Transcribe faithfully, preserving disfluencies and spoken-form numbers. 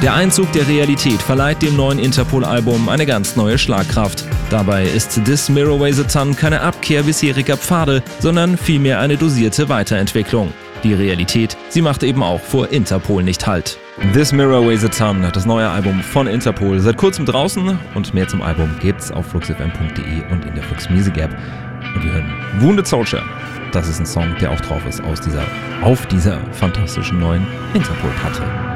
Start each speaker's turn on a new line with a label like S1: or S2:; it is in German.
S1: Der Einzug der Realität verleiht dem neuen Interpol-Album eine ganz neue Schlagkraft. Dabei ist This Mirror Weighs a Ton keine Abkehr bisheriger Pfade, sondern vielmehr eine dosierte Weiterentwicklung. Die Realität, sie macht eben auch vor Interpol nicht Halt. This Mirror Weighs a Ton, das neue Album von Interpol, seit kurzem draußen und mehr zum Album gibt's auf flux f m punkt d e und in der Flux Music App. Und wir hören Wounded Soldier. Das ist ein Song, der auch drauf ist aus dieser, auf dieser fantastischen neuen Interpol-Platte.